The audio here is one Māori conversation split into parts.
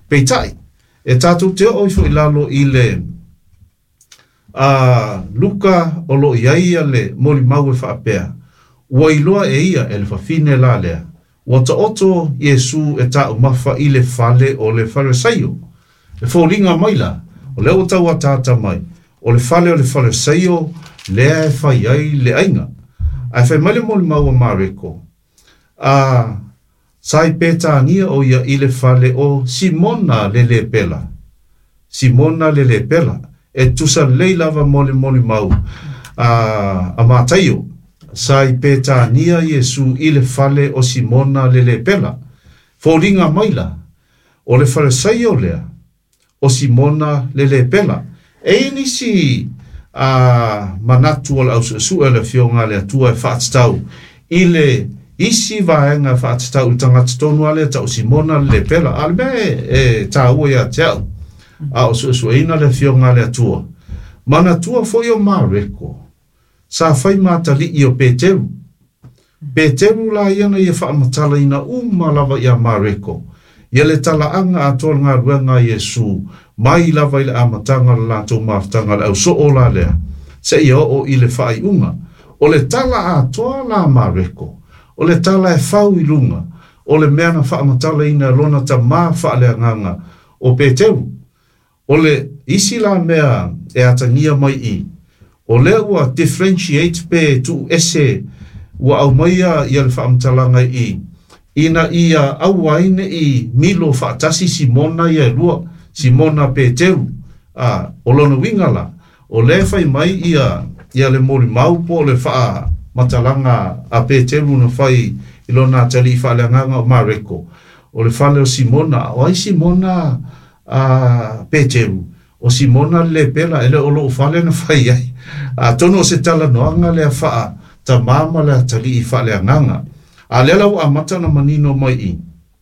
peitai e tātou te o ifo ilalo i le luka o lo iaia le moli mau e whaapea ua iloa e ia e le whawhine la lea ua ta oto Iesu e ta umafa i le fale o le Farisaio e fōlinga maila o le o tau a tāta mai o le Farisaio lea e whai ai le ainga ai whai male moli mau a mareko sai petania o ia i le fale o Simona le pela e tusa leilava mole mau a mataio sai petania Iesu i le fale o Simona le pela fōringa maila o le Farisaio lea o Simona le pela e nisi manatu o le au le fionga le atua e whaatstau i le isi vaenga whaatstau tangata tonu ale ta o Simona le pela alme e ta ua ia teau a o sueina le fionga le atua mana tua foi o mareko sa fai matali i o Peteru la iana ia whaamatala ina lava ia mareko ia le talaanga a tol ngā ruenga Iesu mai lava i le amatanga la tō maftanga le au so o la lea se ia o i le whai unga o le tala a toa la mareko o le tala e whau i lunga o le meana whaamatala ina lona ta maa whaalea o Peteru o le isi la mea e atangia mai i o le ua differentiate pe tu ese ua au maia ia le whaamatalanga i ina ia au waine i milo whaatasi Simona ia lua Simona Peteru o lona wingala o le whai mai ia le mori mau po le wha matalanga a Peteru na whai ilona tali i whaaleanganga o mareko o le whale o Simona o ai Simona Peteru o Simona le pela ele o lo whale na whai ai tono se tala noanga le wha ta mama le tali i whaaleanganga a lela o amata na manino mai i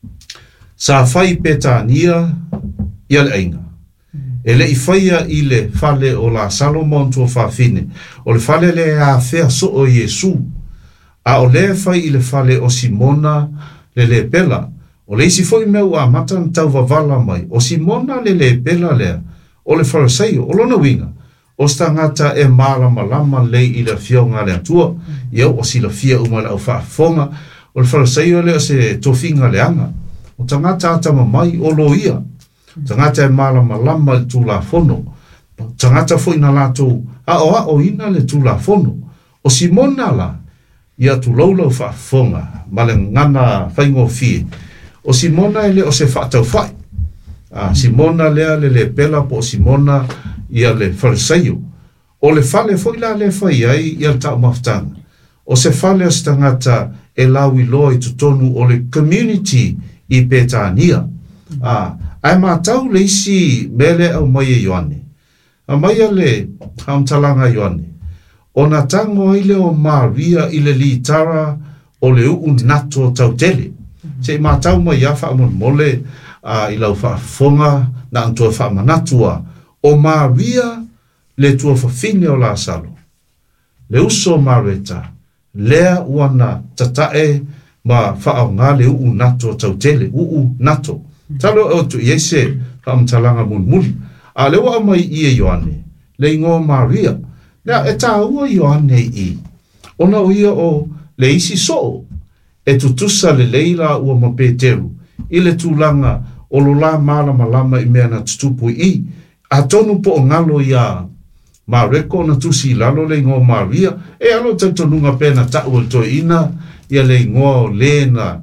sa whai petania ia le ainga ele i whaia i le whale o la Salomon tua whawhine o le whale le a whea so o Iesu a o le whai i le whale o Simona le pela o le isi foi meu a mata na tau wavala mai o Simona le pela lea o le Farisaio o lona winga o stangata e malama lei i le fionga le atua iau o sila fia umala au whaafonga o le Farisaio le o se tofinga leanga o tangata atama mai o lo ia tangata e malama le tula fono tangata foi na lato o ina le tula fono o Simona la ia tu laulau whaafonga ma le ngana whaingo fie o Simona ele o se whaatau whai Simona lea le pela po Simona ia le Farisaio o le fale foi la le whai ai ia le tau maftanga o se fale o stangata e lawi loa i tutonu o le community i Petania ai matau le isi mele au mai e Ioane a mai le hamtalanga Ioane o na tango ile o Maria ile litara o le nato tautele se matau mai ia wha mole i lau wha fonga na antua wha manatua o Maria le tua whawhine o la salo le uso mareta lea uana tatae ma wha ngā le nato tautele nato talo o tu iese wha mtalanga muli a le wa mai i e Ioane le ingo Maria lea e tā ua Ioane i ona o ia o le isi so e tutusa le leila ua ma Peteru i le tūlanga o lo la malama i mea na tutupu i a tonu po o ngalo ia mareko na tusi lalo le ingo Maria e alo tantonunga pena tau al toi ina ia le ingo le na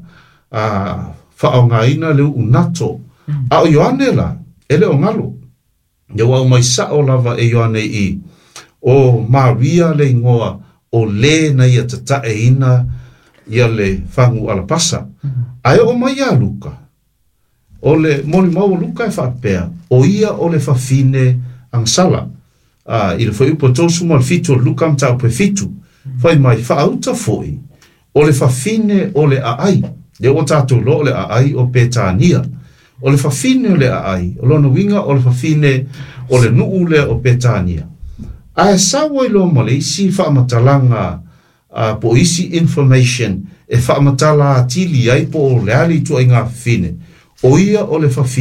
whaonga ina le unato a o Ioane la ele o ngalo ia wau mai sa o lava e Ioane i o Maria le ingoa o le na ia tatae ina ia le whangu alapasa ai o mai a Luka o le moli mau Luka e whapea o ia o le whawhine angsala i le whaiupo tōsu ma le fitu o Luka mtau pe fitu whai mai whaauta foi o le whawhine o le aai le o tātou lo o le aai o Petania o le whawhine o le aai o lona winga o le whawhine o le nuu le o Petania a e sawa i lo male isi whaamatalanga po isi information e whaamatala atili ai po o le ali tu ai ngā whine o ia o le whawhine